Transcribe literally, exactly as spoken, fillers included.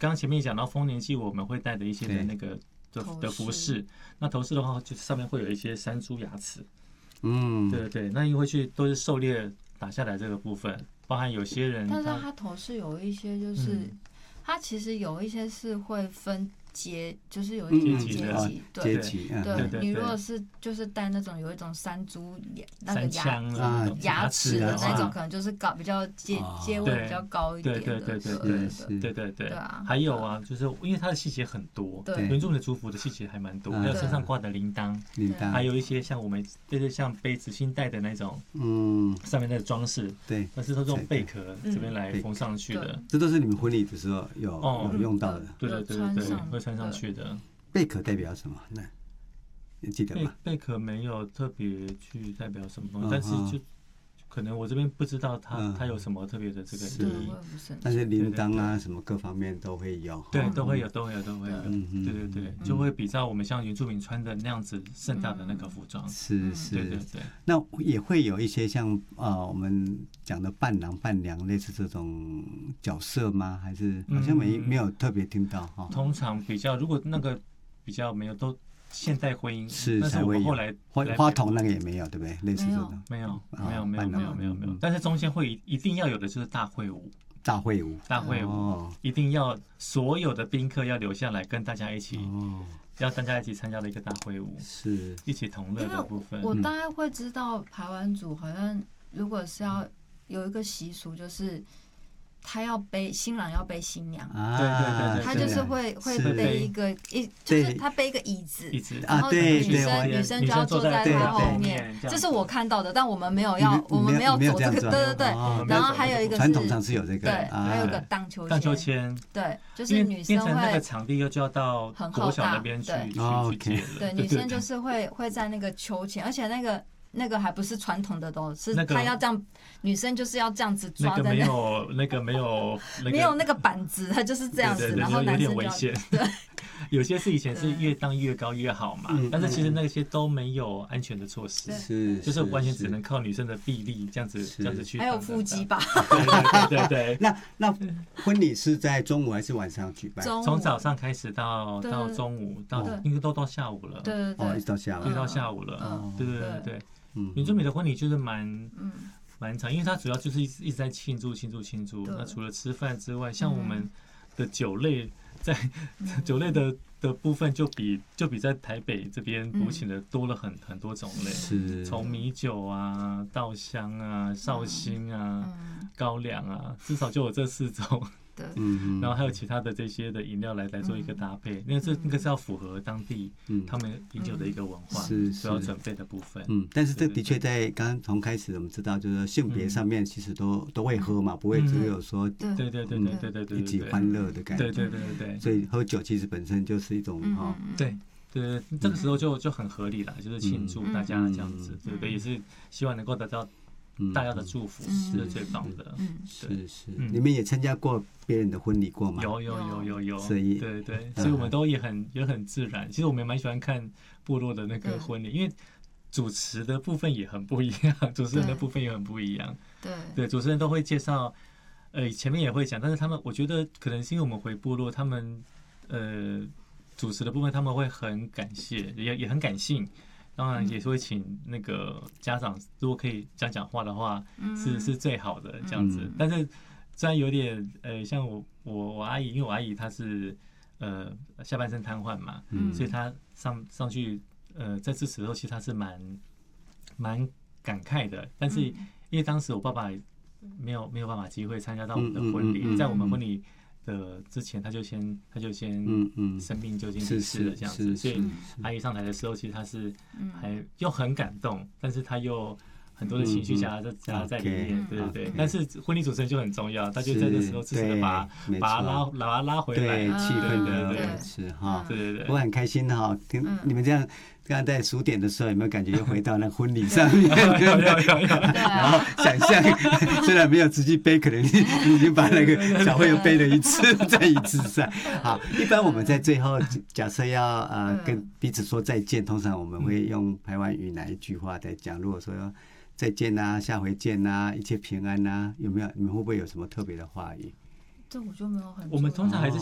刚刚前面讲到丰年祭，我们会带的一些的那个的的服饰，那头饰的话，就是上面会有一些山猪牙齿，嗯，对对对，那因为去都是狩猎打下来这个部分，包含有些人， 但是他头饰有一些就是，嗯、他其实有一些是会分。阶就是有一点阶级，对对，你如果是就是戴那种有一种山猪那个牙牙齿的那种，可能就是高比较阶阶位比较高一点的， 对对对对对对对对啊。还有啊，就是因为它的细节很多，原住民的族服的细节还蛮多，还有身上挂的铃铛，铃铛，还有一些像我们就是像杯子新带的那种，嗯，上面的装饰，对，那是都用贝壳这边来缝上去的， 这都是你们婚礼的时候有有用到的， 对对对对对。穿上去的贝壳代表什么？那你记得吗？ 贝壳没有特别去代表什么东西，但是就可能我这边不知道它它有什么特别的这个意义。 但是铃铛啊什么各方面都会有， 对，都会有，都会有，都会有。对对对，就会比照我们像原住民穿的那样子盛大的那个服装。 是是， 对对对。 那也会有一些像啊我们讲的伴郎伴娘类似这种角色吗？还是好像没没有特别听到哈？ 通常比较如果那个比较没有都。现代婚姻是但是我们后来花花童那个也没有，对不对？类似这种没有没有没有没有没有没有，但是中间会一定要有的就是大会舞， 大会舞大会舞一定要所有的宾客要留下来跟大家一起，要大家一起参加的一个大会舞， 是一起同乐的部分。 我大概会知道排湾族好像如果是要有一个习俗就是。他要背新郎要背新娘， 对对对， 他就是会会背一个一，就是他背一个椅子，然后女生女生就要坐在他后面，这是我看到的，但我们没有要，我们没有走这个，对对对。然后还有一个传统上是有这个， 对，还有一个荡秋千， 荡秋千， 对，就是女生会那个场地又就要到国小那边去去接了， 对，女生就是会会在那个秋千，而且那个。那个还不是传统的都是她要这样，女生就是要这样子抓在那个没有那个没有没有那个板子，她就是这样子，然后男生就要对。 有些是以前是越荡越高越好嘛，但是其实那些都没有安全的措施， 是就是完全只能靠女生的臂力这样子这样子去。 还有腹肌吧？ 对对对对。 那那婚礼是在中午还是晚上举办？ 从早上开始到到中午到应该都到下午了。 对对对， 哦，一直到下午， 一直到下午了。对对对对。原住民的婚礼就是蛮蛮长，因为它主要就是一直一直在庆祝庆祝庆祝。那除了吃饭之外，像我们的酒类，在酒类的的部分就比就比在台北这边补请的多了很很多种类， 是从米酒啊、稻香啊、绍兴啊、高粱啊，至少就有这四种。对，嗯，然后还有其他的这些的饮料来来做一个搭配，因为这那个是要符合当地他们饮酒的一个文化，是需要准备的部分。 嗯，但是这的确在刚刚从开始我们知道，就是性别上面其实都都会喝嘛，不会只有说对对对对对对对一起欢乐的感觉。 对对对对对， 所以喝酒其实本身就是一种哈， 对对，这个时候就就很合理了，就是庆祝大家这样子，对对，也是希望能够得到。大家的祝福是最棒的， 嗯，是是，你们也参加过别人的婚礼过吗？ 有有有有有， 所以对对，所以我们都也很也很自然。其实我们也蛮喜欢看部落的那个婚礼，因为主持的部分也很不一样，主持人的部分也很不一样。对对，主持人都会介绍，呃，前面也会讲，但是他们我觉得可能是因为我们回部落，他们呃主持的部分他们会很感谢，也也很感性。当然也是会请那个家长，如果可以讲讲话的话，是是最好的这样子。但是虽然有点呃，像我我我阿姨，因为我阿姨她是呃下半身瘫痪嘛，所以她上上去呃在致辞的时候，其实她是蛮蛮感慨的。但是因为当时我爸爸没有没有办法机会参加到我们的婚礼，在我们婚礼的之前，他就先他就先生病就已经离世了这样子，所以阿姨上台的时候，其实他是还又很感动，但是他又很多的情绪夹在夹在里面，对对对。但是婚礼主持人就很重要，他就在这时候适时的把把他拉把他拉回来， 气氛的对维持哈， 对对对。 我很开心哈，听你们这样。刚刚在数点的时候，有没有感觉又回到那婚礼上面？ 有有有有。 然后想象，虽然没有直接背，可能你已经把那个小慧又背了一次在椅子上。好，一般我们在最后假设要呃跟彼此说再见，通常我们会用排湾语哪一句话在讲？如果说再见啊，下回见啊，一切平安啊，有没有？你们会不会有什么特别的话语？ 这我就没有很。 我们通常还是